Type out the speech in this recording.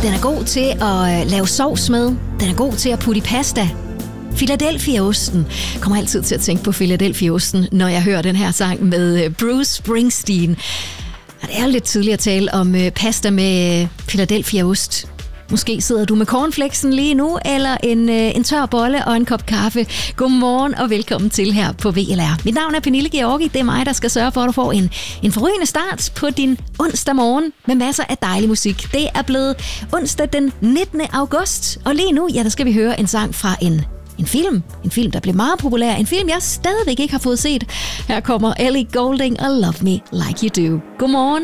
Den er god til at lave sovs med. Den er god til at putte i pasta. Philadelphia-osten. Jeg kommer altid til at tænke på Philadelphia-osten, når jeg hører den her sang med Bruce Springsteen. Og det er lidt tidligt at tale om pasta med Philadelphia-ost. Måske sidder du med cornflakesen lige nu, eller en tør bolle og en kop kaffe. Godmorgen og velkommen til her på VLR. Mit navn er Pernille Georgi. Det er mig, der skal sørge for, at du får en forrygende start på din onsdag morgen med masser af dejlig musik. Det er blevet onsdag den 19. august, og lige nu, der skal vi høre en sang fra en film. En film, der blev meget populær. En film, jeg stadigvæk ikke har fået set. Her kommer Ellie Goulding og Love Me Like You Do. Godmorgen.